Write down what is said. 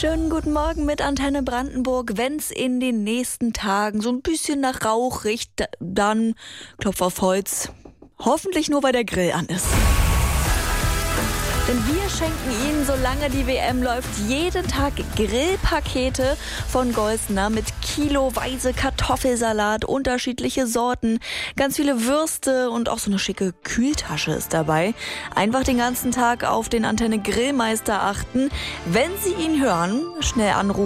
Schönen guten Morgen mit Antenne Brandenburg. Wenn's in den nächsten Tagen so ein bisschen nach Rauch riecht, dann Klopf auf Holz. Hoffentlich nur, weil der Grill an ist. Denn wir schenken Ihnen, solange die WM läuft, jeden Tag Grillpakete von Golsner mit kiloweise Kartoffelsalat, unterschiedliche Sorten, ganz viele Würste und auch so eine schicke Kühltasche ist dabei. Einfach den ganzen Tag auf den Antenne Grillmeister achten. Wenn Sie ihn hören, schnell anrufen.